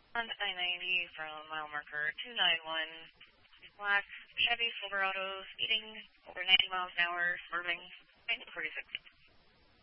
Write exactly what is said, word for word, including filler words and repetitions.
On I ninety from mile marker two nine one, black Chevy Silverado speeding over ninety miles an hour, swerving, forty-six.